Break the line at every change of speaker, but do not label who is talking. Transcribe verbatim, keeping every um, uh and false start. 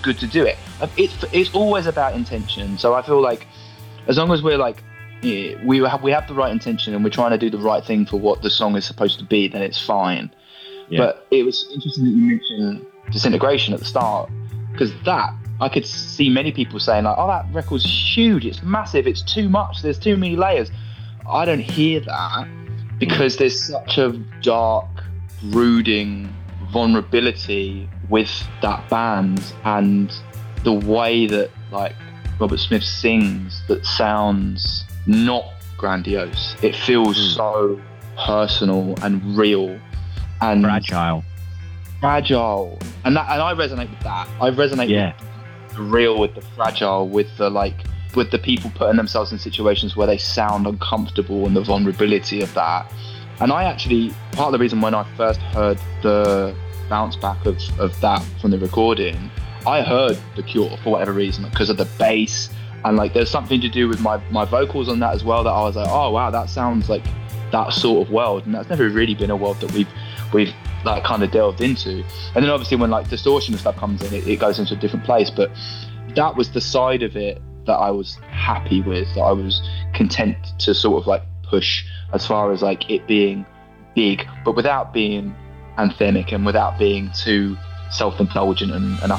good to do it. It's it's always about intention. So I feel like as long as we're like yeah, we have we have the right intention and we're trying to do the right thing for what the song is supposed to be, then it's fine. Yeah. But it was interesting that you mentioned Disintegration at the start, because that I could see many people saying like, oh, that record's huge, it's massive, it's too much, there's too many layers. I don't hear that, because there's such a dark, brooding vulnerability with that band, and the way that like Robert Smith sings that sounds not grandiose. It feels mm. so personal and real and
fragile.
Fragile. And that and I resonate with that. I resonate
yeah.
with the real, with the fragile, with the like with the people putting themselves in situations where they sound uncomfortable and the vulnerability of that. And I actually, part of the reason when I first heard the bounce back of, of that from the recording, I heard The Cure for whatever reason, because of the bass, and like there's something to do with my, my vocals on that as well, that I was like, oh wow, that sounds like that sort of world, and that's never really been a world that we've we've like kind of delved into. And then obviously when like distortion and stuff comes in, it, it goes into a different place, but that was the side of it that I was happy with, that I was content to sort of like push as far as like it being big, but without being anthemic and without being too self-indulgent and, and